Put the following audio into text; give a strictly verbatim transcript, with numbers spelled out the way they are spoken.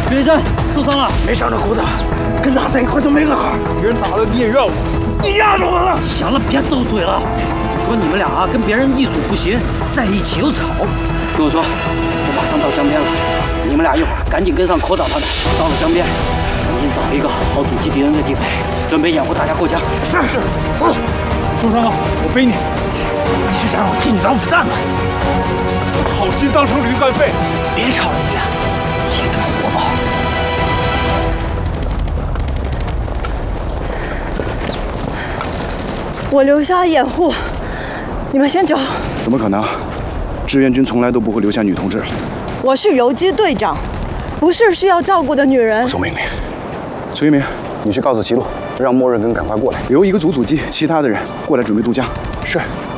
别人受伤了， 没伤着骨头，跟他在一块就没了好。 别人打了你也让我， 你压着我了。 行了，别斗嘴了。说你们俩啊，跟别人一组不行，在一起又吵。跟我说，我马上到江边了，你们俩一会儿赶紧跟上科长他们，到了江边，赶紧找一个好阻击敌人的地方，准备掩护大家过江。 是是，走。 受伤了，我背你。 你是想让我替你挡子弹吗？ 好心当成驴肝肺。 别吵了，你俩，一团火爆。 我留下掩护，你们先走。 怎么可能？志愿军从来都不会留下女同志。 我是游击队长，不是需要照顾的女人。 服从命令。崔一鸣，你去告诉齐路，让莫日根赶快过来，留一个组阻击，其他的人过来准备渡江。 是。